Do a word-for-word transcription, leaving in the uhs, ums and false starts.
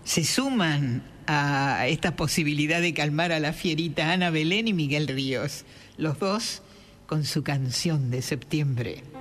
se suman a esta posibilidad de calmar a la fierita Ana Belén y Miguel Ríos, los dos con su canción de septiembre.